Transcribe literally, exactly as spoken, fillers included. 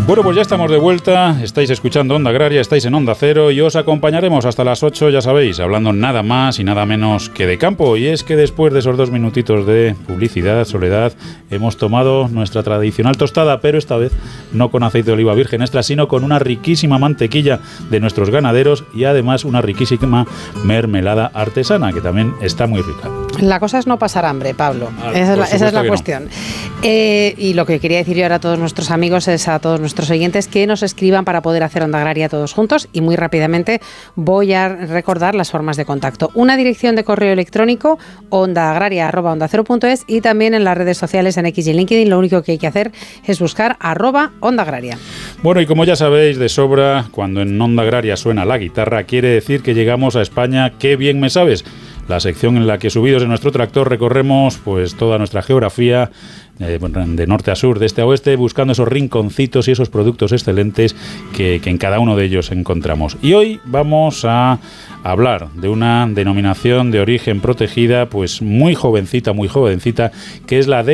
Bueno, pues ya estamos de vuelta, estáis escuchando Onda Agraria, estáis en Onda Cero y os acompañaremos hasta las ocho, ya sabéis, hablando nada más y nada menos que de campo. Y es que después de esos dos minutitos de publicidad, Soledad, hemos tomado nuestra tradicional tostada, pero esta vez no con aceite de oliva virgen extra, sino con una riquísima mantequilla de nuestros ganaderos y además una riquísima mermelada artesana, que también está muy rica. La cosa es no pasar hambre, Pablo. Ah, esa es la, esa es la que cuestión. No. Eh, y lo que quería decir yo ahora a todos nuestros amigos es a todos nuestros oyentes que nos escriban para poder hacer Onda Agraria todos juntos, y muy rápidamente voy a recordar las formas de contacto. Una dirección de correo electrónico, ondaagraria arroba onda cero punto es, y también en las redes sociales, en X y en LinkedIn. Lo único que hay que hacer es buscar arroba Onda Agraria. Bueno, y como ya sabéis de sobra, cuando en Onda Agraria suena la guitarra, quiere decir que llegamos a España. ¡Qué bien me sabes! La sección en la que, subidos en nuestro tractor, recorremos pues toda nuestra geografía, eh, de norte a sur, de este a oeste, buscando esos rinconcitos y esos productos excelentes que, que en cada uno de ellos encontramos. Y hoy vamos a hablar de una denominación de origen protegida, pues muy jovencita, muy jovencita, que es la de